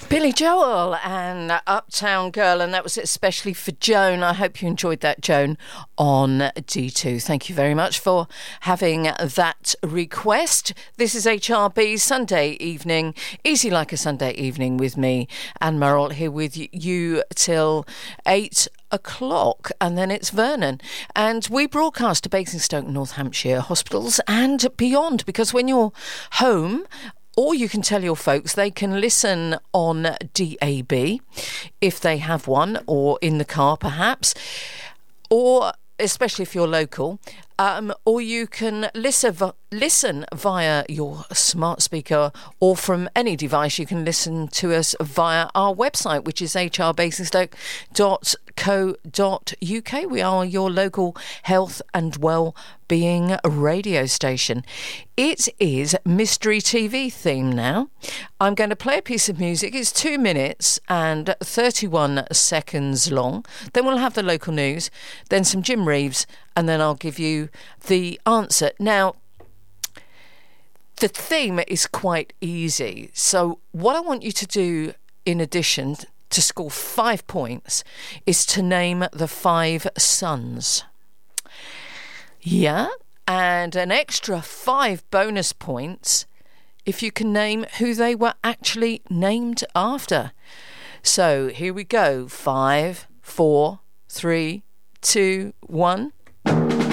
Billy Joel and Uptown Girl, and that was especially for Joan. I hope you enjoyed that, Joan, on D2. Thank you very much for having that request. This is HRB Sunday evening, easy like a Sunday evening with me, Anne Murrell, here with you till 8 o'clock, and then it's Vernon, and we broadcast to Basingstoke, North Hampshire hospitals and beyond, because when you're home, or you can tell your folks they can listen on DAB if they have one, or in the car perhaps, or especially if you're local, or you can listen via your smart speaker, or from any device. You can listen to us via our website, which is hrbasingstoke.co.uk. We are your local health and well-being radio station. It is Mystery TV theme now. I'm going to play a piece of music. It's 2 minutes and 31 seconds long. Then we'll have the local news, then some Jim Reeves, and then I'll give you the answer. Now, the theme is quite easy. So what I want you to do, in addition to score 5 points, is to name the 5 sons. Yeah, and an extra 5 bonus points if you can name who they were actually named after. So here we go. 5, 4, 3, 2, 1.